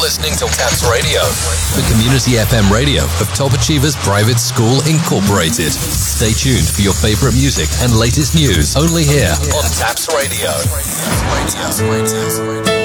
listening to Taps Radio, the community FM radio of Top Achievers Private School Incorporated. Stay tuned for your favorite music and latest news only here on Taps Radio.